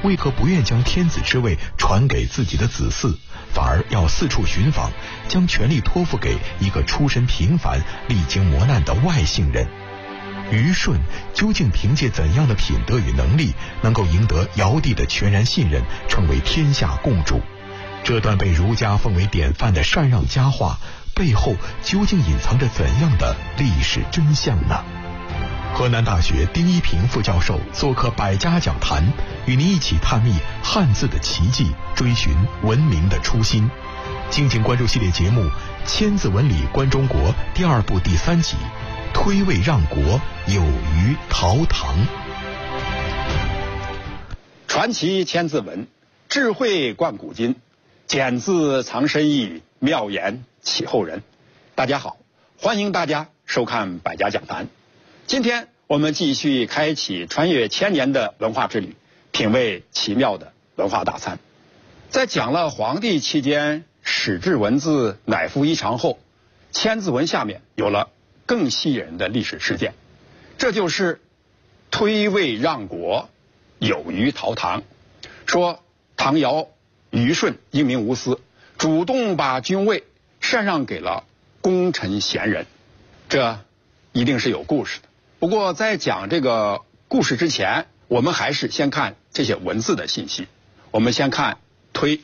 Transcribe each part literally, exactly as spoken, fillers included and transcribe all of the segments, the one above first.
为何不愿将天子之位传给自己的子嗣，反而要四处寻访，将权力托付给一个出身平凡、历经磨难的外姓人？虞舜究竟凭借怎样的品德与能力，能够赢得尧帝的全然信任，成为天下共主？这段被儒家奉为典范的禅让佳话，背后究竟隐藏着怎样的历史真相呢？河南大学丁一平副教授做客百家讲坛，与您一起探秘汉字的奇迹，追寻文明的初心。敬请关注系列节目《千字文里观中国》第二部第三集，推位让国，有虞陶唐。 传奇千字文，智慧贯古今，简字藏深意，妙言启后人。大家好，欢迎大家收看百家讲坛。今天我们继续开启穿越千年的文化之旅，品味奇妙的文化大餐。在讲了黄帝期间史志文字乃复一长后，千字文下面有了更吸引人的历史事件，这就是推位让国，有虞陶唐。说唐尧虞舜英明无私，主动把君位禅让给了功臣贤人，这一定是有故事的。不过在讲这个故事之前，我们还是先看这些文字的信息。我们先看推，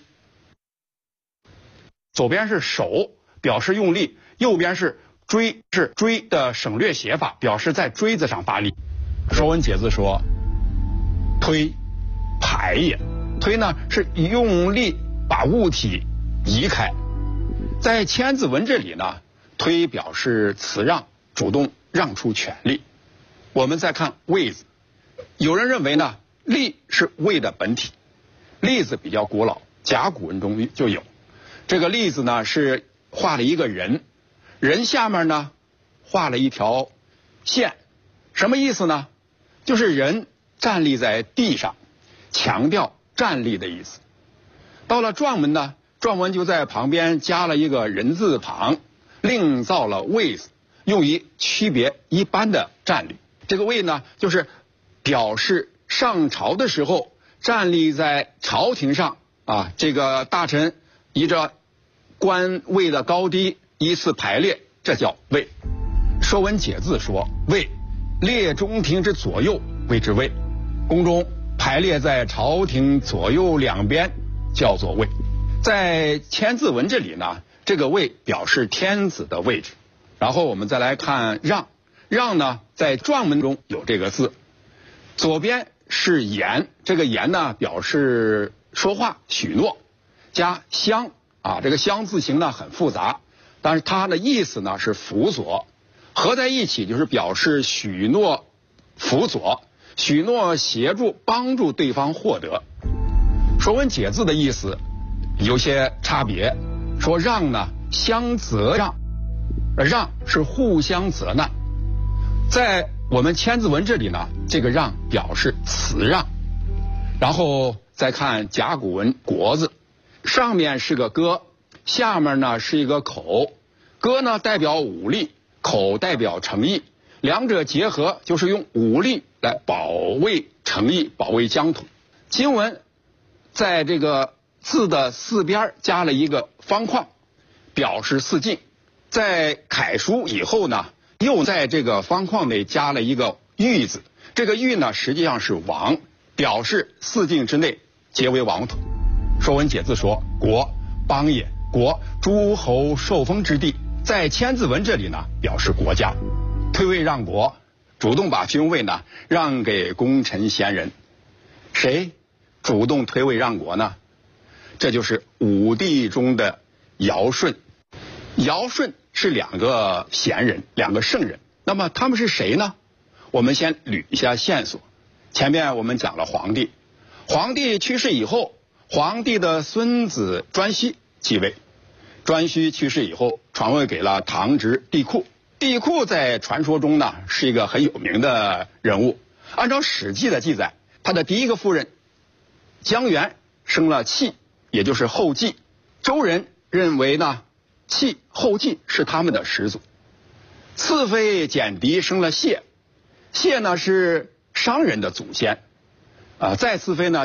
左边是手，表示用力，右边是追，是追的省略写法，表示在锥子上发力。说文解字说，推排也。推呢是用力把物体移开。在千字文这里呢，推表示辞让，主动让出权力。我们再看位字，有人认为呢，立是位的本体。立字比较古老，甲骨文中就有。这个立字呢是画了一个人，人下面呢画了一条线，什么意思呢？就是人站立在地上，强调站立的意思。到了篆文呢，篆文就在旁边加了一个人字旁，另造了位字，用于区别一般的站立。这个位呢，就是表示上朝的时候站立在朝廷上啊，这个大臣依着官位的高低依次排列，这叫位。说文解字说，位列中庭之左右谓之位，宫中排列在朝廷左右两边叫做位。在千字文这里呢，这个位表示天子的位置。然后我们再来看让，让呢在篆文中有这个字，左边是言，这个言呢表示说话许诺，加相啊，这个相字形呢很复杂，但是它的意思呢是辅佐，合在一起就是表示许诺辅佐，许诺协助帮助对方获得。说文解字的意思有些差别，说让呢相责让，让是互相责难。在我们千字文这里呢，这个让表示辞让。然后再看甲骨文国字，上面是个戈，下面呢是一个口，戈呢代表武力，口代表诚意，两者结合就是用武力来保卫诚意，保卫疆土。经文在这个字的四边加了一个方框，表示四境。在楷书以后呢，又在这个方框内加了一个域字，这个域呢实际上是王，表示四境之内皆为王土。说文解字说，国邦也，国诸侯受封之地，在千字文这里呢表示国家。推位让国，主动把君位呢让给功臣贤人。谁主动推位让国呢？这就是五帝中的尧舜。尧舜是两个贤人，两个圣人。那么他们是谁呢？我们先捋一下线索。前面我们讲了黄帝，黄帝去世以后，黄帝的孙子颛顼继位。颛顼去世以后，传位给了堂侄帝喾。帝喾在传说中呢是一个很有名的人物。按照《史记》的记载，他的第一个夫人姜原生了契，也就是后稷。周人认为呢，契后稷是他们的始祖。次妃简狄生了谢，谢呢是商人的祖先啊。再次妃呢